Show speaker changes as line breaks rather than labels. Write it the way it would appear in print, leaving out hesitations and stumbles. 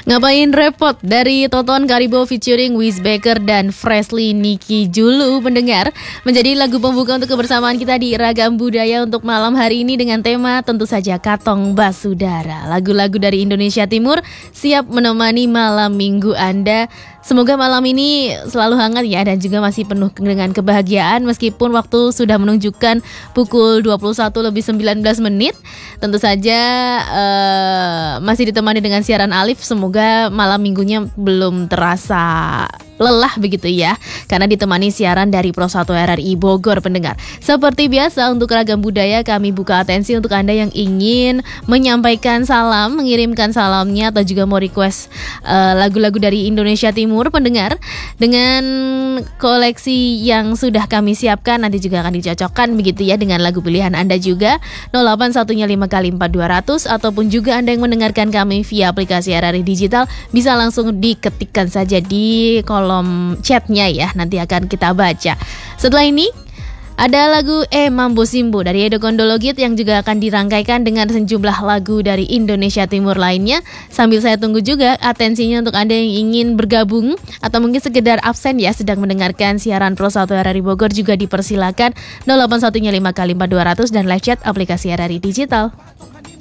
Ngapain repot dari Toton Karibo featuring Wiz Baker dan Freshly Niki Julu pendengar menjadi lagu pembuka untuk kebersamaan kita di Ragam Budaya untuk malam hari ini dengan tema tentu saja Katong Basudara. Lagu-lagu dari Indonesia Timur siap menemani malam minggu Anda. Semoga malam ini selalu hangat ya dan juga masih penuh dengan kebahagiaan meskipun waktu sudah menunjukkan pukul 21:19. Tentu saja masih ditemani dengan siaran Alif. Semoga malam minggunya belum terasa lelah begitu ya, karena ditemani siaran dari Pro 1 RRI Bogor pendengar. Seperti biasa untuk Ragam Budaya kami buka atensi untuk Anda yang ingin menyampaikan salam, mengirimkan salamnya atau juga mau request lagu-lagu dari Indonesia Timur pendengar dengan koleksi yang sudah kami siapkan nanti juga akan dicocokkan begitu ya dengan lagu pilihan Anda juga 08115 ataupun juga Anda yang mendengarkan kami via aplikasi RRI Digital bisa langsung diketikkan saja di kolom chatnya ya, nanti akan kita baca. Setelah ini ada lagu Mambo Simbo dari Edo Kondologit yang juga akan dirangkaikan dengan sejumlah lagu dari Indonesia Timur lainnya. Sambil saya tunggu juga atensinya untuk Anda yang ingin bergabung atau mungkin sekedar absen ya sedang mendengarkan siaran Pro 1 RRI Bogor juga dipersilakan 081 5 kali 4200 dan live chat aplikasi RRI Digital.